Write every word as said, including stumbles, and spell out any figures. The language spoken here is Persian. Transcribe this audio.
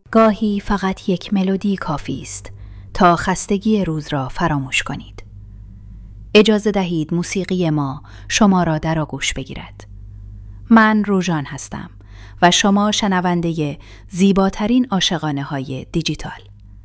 گاهی فقط یک ملودی کافی است تا خستگی روز را فراموش کنید. اجازه دهید موسیقی ما شما را در آغوش بگیرد. من روژان هستم و شما شنونده زیباترین عاشقانه های دیجیتال.